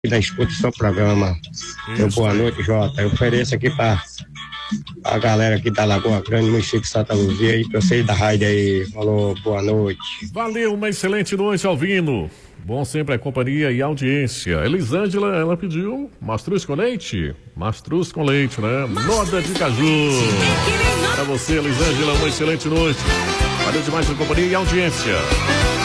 da escuta do seu programa. Meu boa noite, Jota. Eu ofereço aqui para a galera aqui da Lagoa Grande, município de Santa Luzia, e pra vocês da rádio aí. Falou, boa noite. Valeu, uma excelente noite, Alvino. Bom sempre a companhia e a audiência. Elisângela, ela pediu mastruz com leite? Mastruz com leite, né? Noda de caju. Para você, Elisângela, uma excelente noite. Valeu demais a companhia e a audiência.